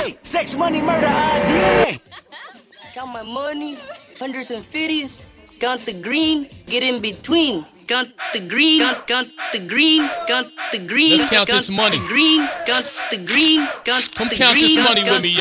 Sex, money, murder, DNA. Count my money, hundreds and fifties. Count the green, get in between. Count the green, count the green, count the green. Let's count this money. Count the green, count the green, count the green. Come count this money with me,